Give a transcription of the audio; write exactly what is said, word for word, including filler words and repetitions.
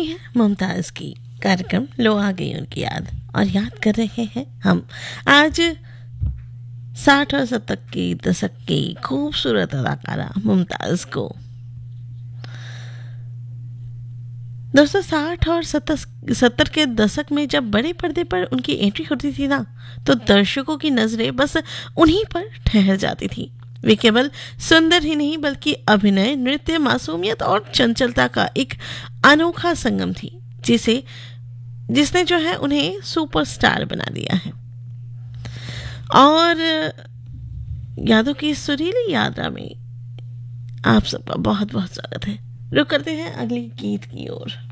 हैं मुमताज़ की कार्यक्रम लो आ गई उनकी याद, और याद कर रहे हैं हम आज साठ और सत्तर के दशक की खूबसूरत अदाकारा मुमताज़ को। दोस्तों साठ और सत्तर सत्तर के दशक में जब बड़े पर्दे पर उनकी एंट्री होती थी ना, तो दर्शकों की नजरें बस उन्हीं पर ठहर जाती थी। वे केवल सुंदर ही नहीं बल्कि अभिनय, नृत्य, मासूमियत और चंचलता का एक अनोखा संगम थी, जिसे जिसने जो है उन्हें सुपरस्टार बना दिया है। और यादों की सुरीली यात्रा में आप सबका बहुत बहुत स्वागत है। रुक करते हैं अगली गीत की ओर।